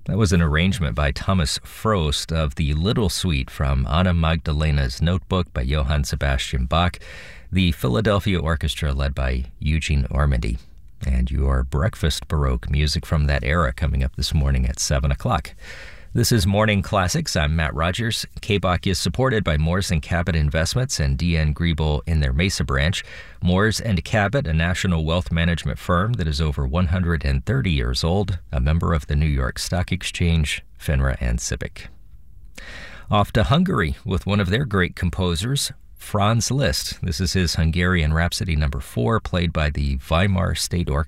That was an arrangement by Thomas Frost of the Little Suite from Anna Magdalena's Notebook by Johann Sebastian Bach, the Philadelphia Orchestra led by Eugene Ormandy. And your breakfast Baroque music from that era coming up this morning at 7 o'clock. This is Morning Classics. I'm Matt Rogers. KBOC is supported by Moores & Cabot Investments and D.N. Griebel in their Mesa branch. Moores & Cabot, a national wealth management firm that is over 130 years old, a member of the New York Stock Exchange, FINRA, and SIPC. Off to Hungary with one of their great composers, Franz Liszt. This is his Hungarian Rhapsody No. 4, played by the Weimar State Orchestra.